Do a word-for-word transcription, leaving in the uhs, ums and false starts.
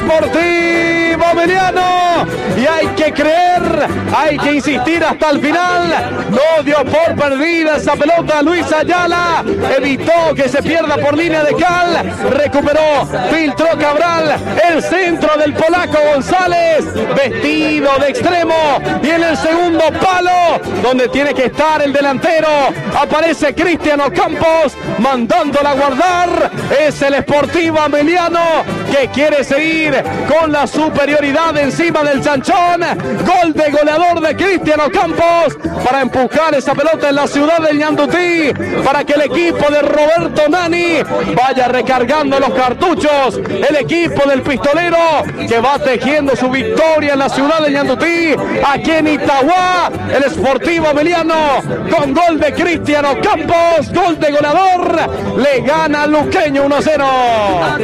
Sportivo Emiliano. Y hay que creer, hay que insistir hasta el final. No dio por perdida esa pelota Luis Ayala. Evitó que se pierda por línea de cal. Recuperó, filtró Cabral. El centro del polaco González. Vestido de extremo. Y en el segundo palo, donde tiene que estar el delantero, aparece Cristiano Campos mandándola a guardar. Es el Sportivo Emiliano que quiere seguir con la superioridad encima del Chanchón. Gol de goleador de Cristiano Campos para empujar esa pelota en la ciudad de Ñandutí, para que el equipo de Roberto Nani vaya recargando los cartuchos. El equipo del pistolero que va tejiendo su victoria en la ciudad de Ñandutí, aquí en Itagua. El Sportivo Emiliano con gol de Cristiano Campos, gol de goleador, le gana al luqueño uno a cero.